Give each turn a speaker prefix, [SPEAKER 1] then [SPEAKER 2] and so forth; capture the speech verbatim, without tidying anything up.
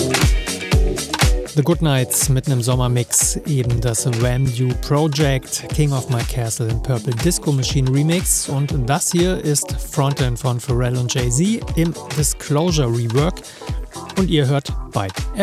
[SPEAKER 1] The Goodnights mitten im Sommermix, eben das Wham-You Project, King of My Castle in Purple Disco Machine Remix, und das hier ist Frontend von Pharrell und Jay-Z im Disclosure Rework und ihr hört Byte